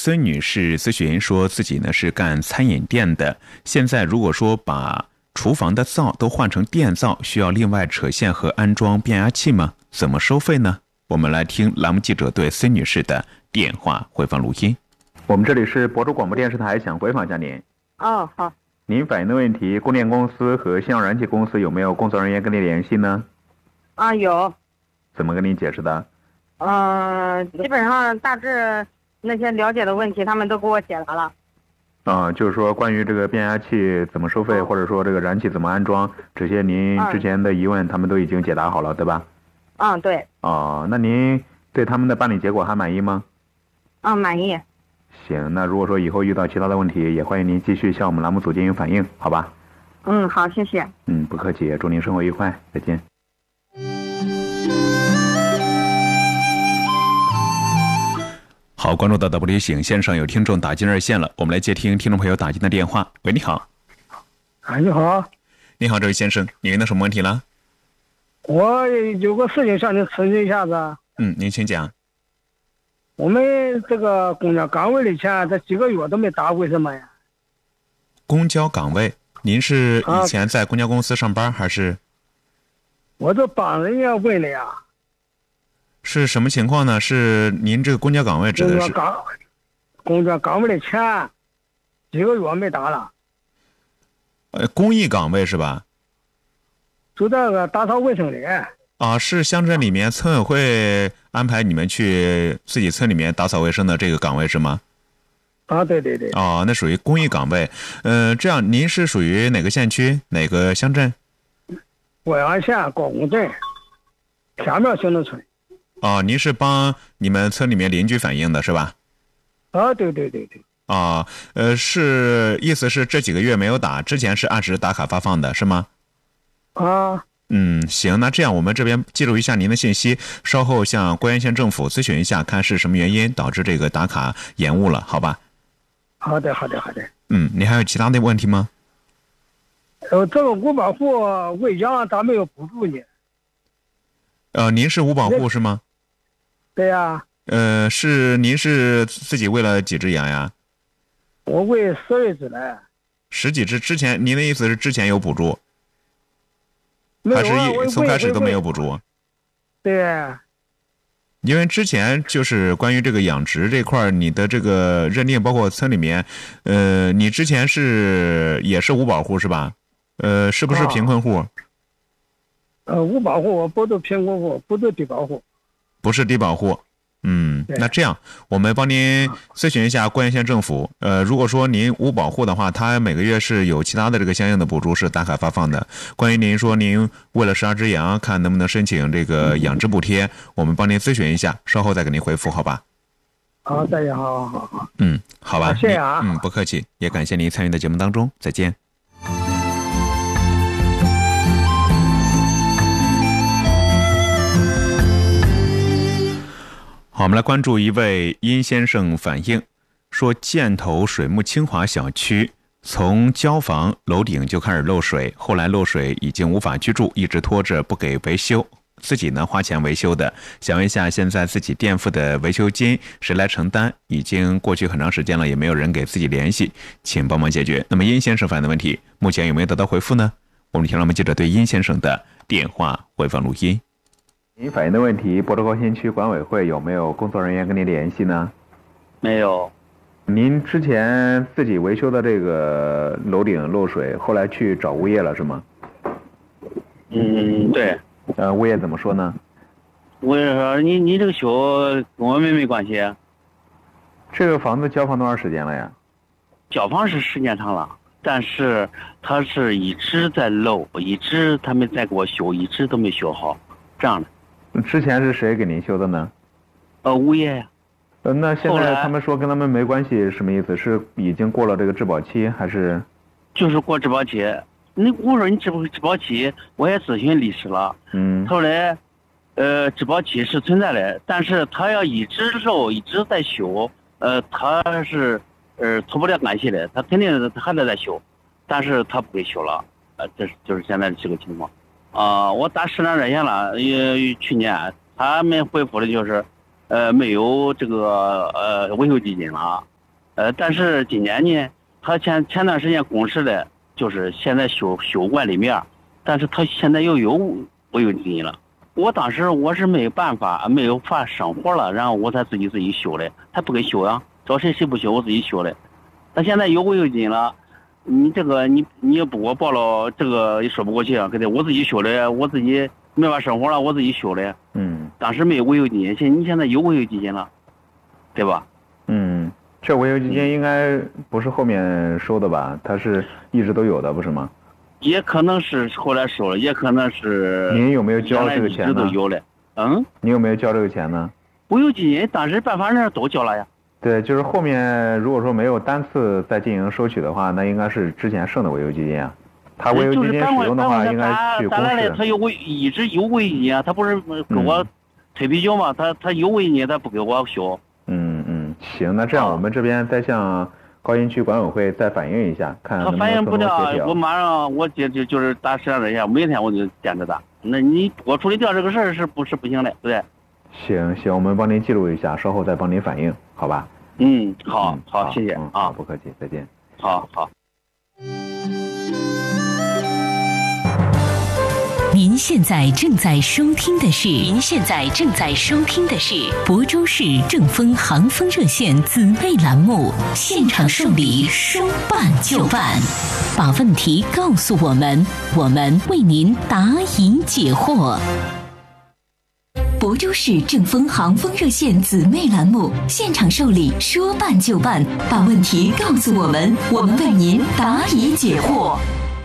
孙女士咨询说自己呢是干餐饮店的，现在如果说把厨房的灶都换成电灶，需要另外扯线和安装变压器吗？怎么收费呢？我们来听栏目记者对孙女士的电话回放录音。我们这里是亳州广播电视台，想回访一下您。 哦，好。 您反映的问题，供电公司和新奥燃气公司有没有工作人员跟您联系呢？ 啊，有。 怎么跟您解释的？ 基本上大致那些了解的问题，他们都给我解答了。 就是说关于这个变压器怎么收费，或者说这个燃气怎么安装，这些您之前的疑问，他们都已经解答好了，对吧？ 对。 那您对他们的办理结果还满意吗？ 满意。 行，那如果说以后遇到其他的问题，也欢迎您继续向我们栏目组进行反映，好吧？ 好，谢谢。 不客气，祝您生活愉快，再见。好，关注到的不离醒，线上有听众打进热线了，我们来接听听众朋友打进的电话。喂，你好。 你好。 你好，这位先生，您有什么问题了？ 我有个事情向您咨询一下子。 您请讲。 我们这个公交岗位的钱这几个月都没打，为什么呀？ 公交岗位，您是以前在公交公司上班还是？ 我这帮人家问的呀。 是什么情况呢？是您这个公交岗位指的是公交岗位的钱几个月没打了。 公益岗位是吧？ 就这个打扫卫生的。 是乡镇里面村委会安排你们去自己村里面打扫卫生的这个岗位是吗？ 对对对。 那属于公益岗位。这样您是属于哪个县区哪个乡镇？ 贵阳县高公镇天苗行政村。 您是帮你们村里面邻居反映的是吧？ 对对对对。 是意思是这几个月没有打，之前是按时打卡发放的是吗？行，那这样我们这边记录一下您的信息，稍后向贵阳县政府咨询一下，看是什么原因导致这个打卡延误了，好吧？ 好的好的好的。 你还有其他的问题吗？ 这个五保户喂养咋没有补助呢？ 您是五保户是吗？ 对呀。 您是自己喂了几只羊呀？ 我喂12只嘞。 10几只，之前您的意思是之前有补助？还是从开始都没有补助？ 对。 因为之前就是关于这个养殖这块，你的这个认定，包括村里面，你之前也是五保户是吧？是不是贫困户？ 五保户不是贫困户，不是低保户。 不是低保户。那这样我们帮您咨询一下贵阳县政府。如果说您无保户的话，他每个月是有其他的这个相应的补助是打卡发放的。关于您说您为了12只羊，看能不能申请这个养殖补贴，我们帮您咨询一下，稍后再给您回复，好吧？ 再见，好。 好吧， 谢谢啊。 不客气，也感谢您参与的节目当中，再见。好，我们来关注一位殷先生反映，说箭头水木清华小区从交房楼顶就开始漏水，后来漏水已经无法居住，一直拖着不给维修，自己呢花钱维修的，想问一下现在自己垫付的维修金谁来承担？已经过去很长时间了，也没有人给自己联系，请帮忙解决。那么殷先生反映的问题目前有没有得到回复呢？我们听了我们记者对殷先生的电话回放录音。您反映的问题，亳州高新区管委会有没有工作人员跟您联系呢？ 没有。 您之前自己维修的这个楼顶漏水，后来去找物业了是吗？ 对。 物业怎么说呢？ 物业说你这个修跟我们没关系。 这个房子交房多长时间了呀？ 交房是时间长了，但是他是一直在漏，一直他们在给我修，一直都没修好，这样的。 之前是谁给您修的呢？ 物业呀。 那现在他们说跟他们没关系，什么意思？是已经过了这个质保期，还是？就是过质保期。我说你质保期，我也咨询律师了。 后来，质保期是存在的，但是他要一直漏，一直在修，他是脱不了干系的，他肯定还在修，但是他不给修了，这就是现在的这个情况。我打10辆热线了，去年他们回复的就是，没有这个维修基金了， 但是今年呢，他前段时间公示了，就是现在修管里面，但是他现在又有卫生巾了。我当时我是没有办法，没有法生活了，然后我才自己修的。他不给修呀，找谁不修，我自己修的。他现在有卫生巾了，你这个你也不给我报了，这个也说不过去啊，对不对？我自己修的，我自己没法生活了，我自己修的。当时没有卫生巾，你现在有卫生巾了，对吧？ 这卫生巾应该不是后面收的吧？它是一直都有的，不是吗？ 也可能是后来收了，也可能是。 您有没有交这个钱呢？ 一直都有了。 你有没有交这个钱呢？ 卫生巾当时办法那都交了呀。 对，就是后面如果说没有单次再进行收取的话，那应该是之前剩的卫生巾啊。他卫生巾使用的话，应该去公示。 他一直有卫生巾啊，他不是给我推啤酒嘛？他有卫生巾，他不给我修。 行，那这样我们这边再向高新区管委会再反映一下，看能不能他反映不了， 协调。 我马上就是打市场热线，每天我就见着他。那你我处理掉这个事儿是不行的，对不对？ 行，我们帮您记录一下，稍后再帮您反映，好吧？ 好，谢谢啊， 不客气，再见。 好。 您现在正在收听的是亳州市正风航风热线姊妹栏目，现场受理，说办就办，把问题告诉我们，我们为您答疑解惑。亳州市正风航风热线姊妹栏目，现场受理，说办就办，把问题告诉我们，我们为您答疑解惑。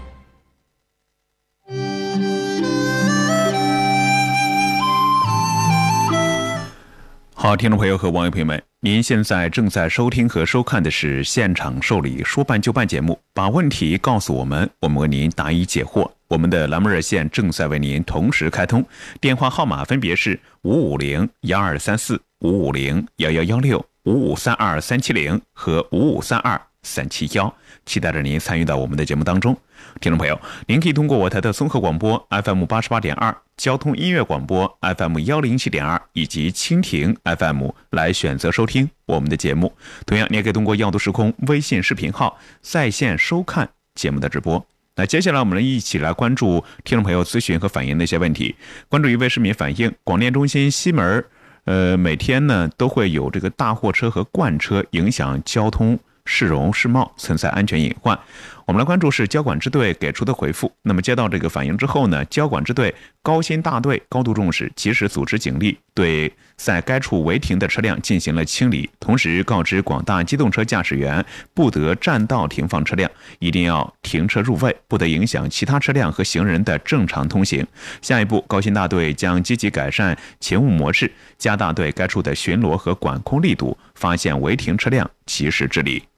好，听众朋友和网友朋友们，您现在正在收听和收看的是现场受理说办就办节目，把问题告诉我们，我们为您答疑解惑。我们的栏目热线正在为您同时开通，电话号码分别是550-1234、550-1116、5532-370和5532-371，期待着您参与到我们的节目当中。听众朋友，您可以通过我台的综合广播 FM 88.2、交通音乐广播 FM 107.2以及蜻蜓 FM 来选择收听我们的节目。同样，你也可以通过耀都时空微信视频号在线收看节目的直播。那接下来我们一起来关注听众朋友咨询和反映的一些问题。关注一位市民反映，广电中心西门每天呢都会有这个大货车和罐车影响交通市容市貌，存在安全隐患。我们来关注是交管支队给出的回复。那么接到这个反映之后呢，交管支队高新大队高度重视，及时组织警力对在该处违停的车辆进行了清理，同时告知广大机动车驾驶员不得占道停放车辆，一定要停车入位，不得影响其他车辆和行人的正常通行。下一步，高新大队将积极改善勤务模式，加大对该处的巡逻和管控力度，发现违停车辆及时治理。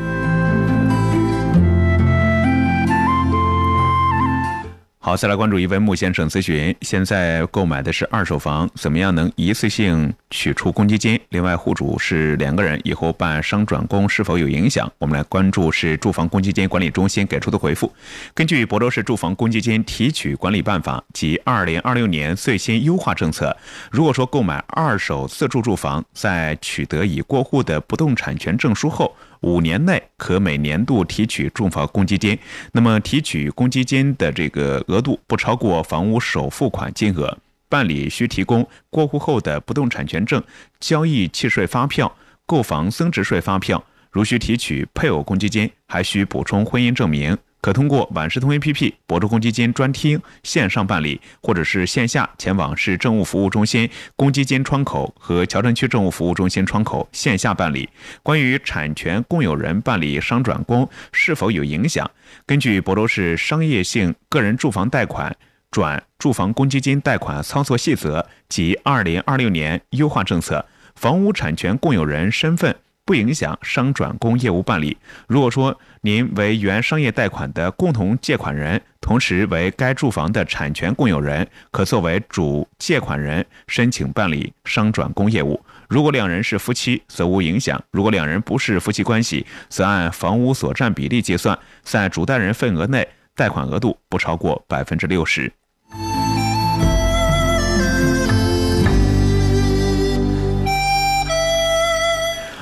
好，再来关注一位穆先生咨询，现在购买的是二手房，怎么样能一次性取出公积金？另外户主是2个人，以后办商转公是否有影响？我们来关注是住房公积金管理中心给出的回复。根据亳州市住房公积金提取管理办法及2026年最新优化政策，如果说购买二手自住住房，在取得已过户的不动产权证书后5年内可每年度提取住房公积金，那么提取公积金的这个额度不超过房屋首付款金额。办理需提供过户后的不动产权证、交易契税发票、购房增值税发票。如需提取配偶公积金，还需补充婚姻证明。可通过晚市通 APP、亳州公积金专厅线上办理，或者是线下前往市政务服务中心公积金窗口和桥镇区政务服务中心窗口线下办理。关于产权共有人办理商转公是否有影响，根据亳州市商业性个人住房贷款转住房公积金贷款操作细则及2026年优化政策，房屋产权共有人身份不影响商转公业务办理。如果说您为原商业贷款的共同借款人，同时为该住房的产权共有人，可作为主借款人申请办理商转公业务。如果2人是夫妻，则无影响；如果2人不是夫妻关系，则按房屋所占比例计算，在主贷人份额内，贷款额度不超过60%。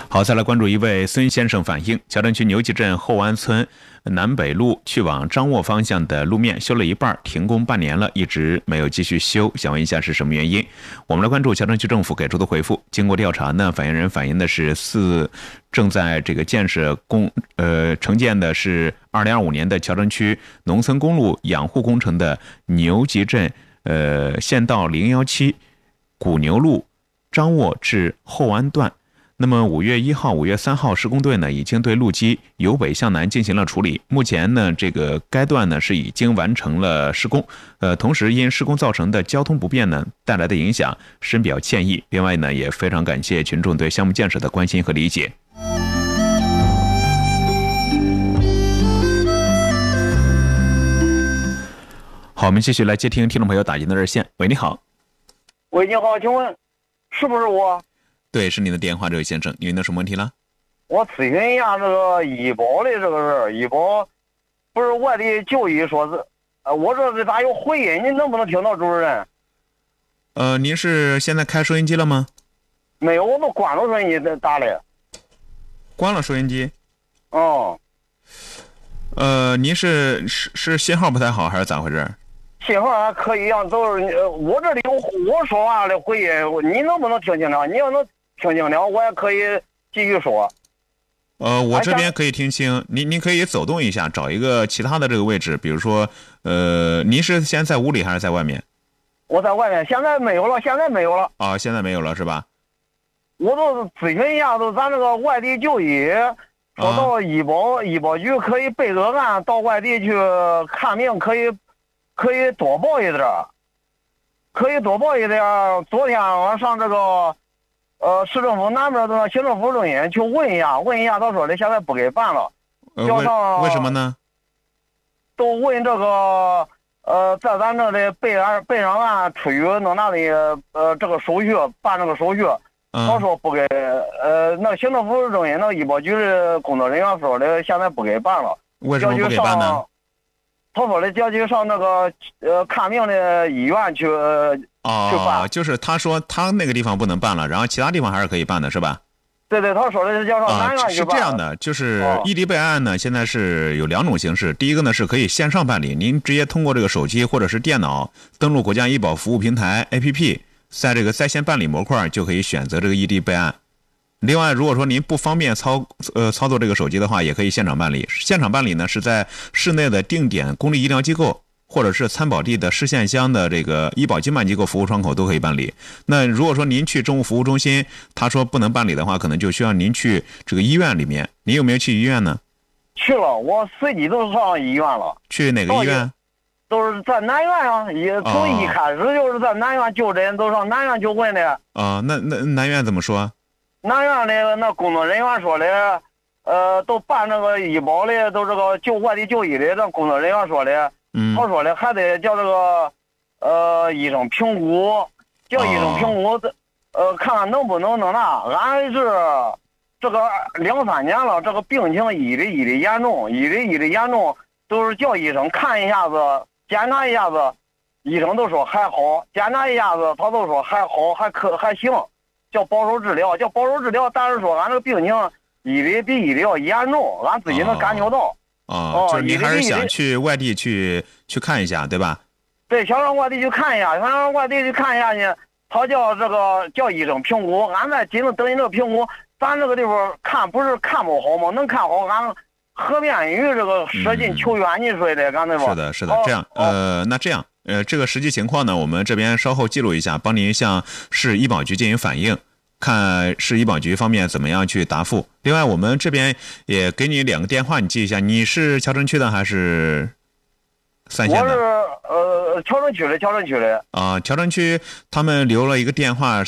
好，再来关注一位孙先生反映，乔镇区牛集镇后湾村南北路去往张沃方向的路面修了一半，停工半年了，一直没有继续修，想问一下是什么原因？我们来关注乔镇区政府给出的回复。经过调查呢，反映人反映的是正在这个建设承建的是2025年的乔镇区农村公路养护工程的牛集镇县道017古牛路张沃至后湾段。那么5月1号、5月3号，施工队呢已经对路基由北向南进行了处理。目前呢，这个该段呢是已经完成了施工。同时因施工造成的交通不便呢带来的影响，深表歉意。另外呢，也非常感谢群众对项目建设的关心和理解。好，我们继续来接听听众朋友打进的热线。喂，你好。 喂，你好，请问是不是我？ 对，是您的电话，这位先生，您的什么问题了？ 我咨询一下这个医保的这个事儿。医保不是外地就医说是，我这是咋有回音？您能不能听到，主持人？ 您是现在开收音机了吗？ 没有，我都关了收音机打的。 关了收音机？ 哦。 您是信号不太好还是咋回事？ 信号还可以样，都是我这里有我说话的回音，你能不能听清楚？你要能听清楚，我也可以继续说。 我这边可以听清，您可以走动一下，找一个其他的这个位置，比如说，您是现在在屋里还是在外面？ 我在外面，现在没有了，现在没有了。 啊，现在没有了是吧？ 我都咨询一下，都咱这个外地就医，说到医保局可以备个案到外地去看病，可以多报一点，昨天我上这个市政府南边的行政服务中心去问一下，他说的现在不给办了。 为什么呢？ 都问这个在咱这里备上案出于弄那里这个手续办这个手续，他说不给那行政服务中心那医保局的工作人员说的现在不给办了。 为什么不给办呢？ 他说的叫去上那个看病的医院去办。 就是他说他那个地方不能办了，然后其他地方还是可以办的是吧？ 对，他说的是叫上南院去办。 是这样的，就是异地备案呢，现在是有2种形式。第一个呢是可以线上办理，您直接通过这个手机或者是电脑登录国家医保服务平台 APP， 在这个在线办理模块就可以选择这个异地备案。另外，如果说您不方便操作这个手机的话，也可以现场办理。现场办理呢是在市内的定点公立医疗机构，或者是参保地的市县乡的这个医保经办机构服务窗口都可以办理。那如果说您去政务服务中心，他说不能办理的话，可能就需要您去这个医院里面。您有没有去医院呢？ 去了，我随即都上医院了。 去哪个医院？ 都是在南院啊，从一开始就是在南院就诊，都上南院去问的。 那南院怎么说？ 南院的那工作人员说的，都办那个医保的，都这个外地就医的，这工作人员说的，他说的还得叫这个医生评估，叫医生评估，看看能不能弄那。俺是这个2-3年了，这个病情一直严重，都是叫医生看一下子，检查一下子，医生都说还好，检查一下子他都说还好，还行。叫保守治疗，但是说俺这个病情一直比一直要严重，俺自己能感觉到。 就是你还是想去外地去看一下，对吧？ 对，想上外地去看一下，呢，他叫医生评估，俺在紧着等你这个评估，咱这个地方看不是看不好吗？能看好，俺何便于这个舍近求远，你说的，刚才说。 是的，这样，那这样。这个实际情况呢，我们这边稍后记录一下，帮您向市医保局进行反映，看市医保局方面怎么样去答复。另外，我们这边也给你2个电话，你记一下。你是乔城区的还是3线的？ 我是乔城区的。 乔城区他们留了一个电话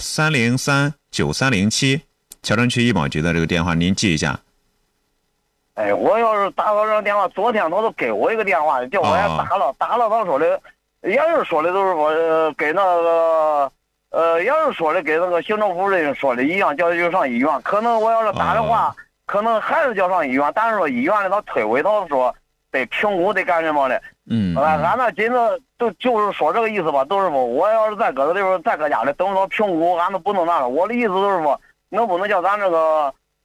3039307，乔城区医保局的这个电话，您记一下。 哎，我要是打到这个电话，昨天他都给我一个电话，叫我也打了，他说的。也是说的都是我给那个也是说的给那个行政服务人员说的一样，叫就上医院。可能我要是打的话，可能还是叫上医院，但是说医院的他推诿他说得评估得干什么的。俺那紧着就是说这个意思吧，都是说我要是在搁这地方再搁家里等到评估，俺都不能那了。我的意思都是说，能不能叫咱这个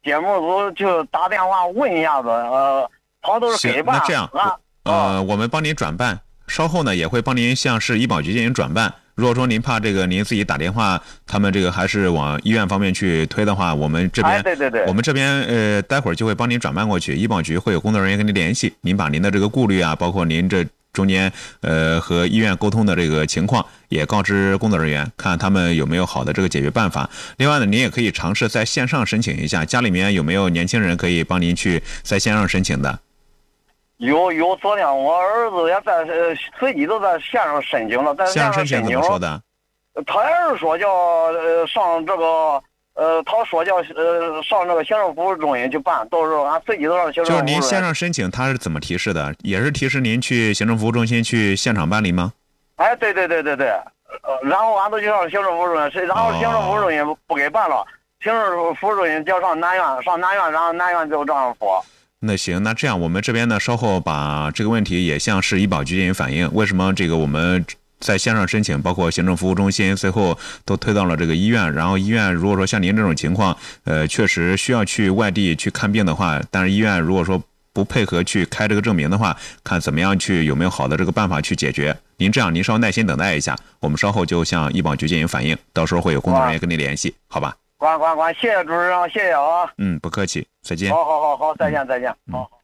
节目组就打电话问一下子，他都是给办。 那这样，我们帮您转办，稍后呢也会帮您向市医保局进行转办。如果说您怕这个您自己打电话，他们这个还是往医院方面去推的话，我们这边， 对， 我们这边待会儿就会帮您转办过去，医保局会有工作人员跟您联系，您把您的这个顾虑啊，包括您这中间和医院沟通的这个情况也告知工作人员，看他们有没有好的这个解决办法。另外呢，您也可以尝试在线上申请一下，家里面有没有年轻人可以帮您去在线上申请的？ 有，昨天我儿子也在自己都在线上申请了，在线上申请怎么说的？ 他也是说叫上这个他说叫上这个行政服务中心去办，都是俺自己都上行政服务中心。 就是您线上申请，他是怎么提示的？也是提示您去行政服务中心去现场办理吗？ 哎，对，然后俺都去上行政服务中心，然后行政服务中心不给办了，行政服务中心就要上南院，然后南院就这样付。 那行，那这样我们这边呢，稍后把这个问题也向市医保局进行反映。为什么这个我们在线上申请，包括行政服务中心，最后都推到了这个医院？然后医院如果说像您这种情况，确实需要去外地去看病的话，但是医院如果说不配合去开这个证明的话，看怎么样去有没有好的这个办法去解决。您这样，您稍耐心等待一下，我们稍后就向医保局进行反映，到时候会有工作人员跟您联系，好吧？ 管，谢谢主持人，谢谢啊。 不客气，再见。 好，再见，好。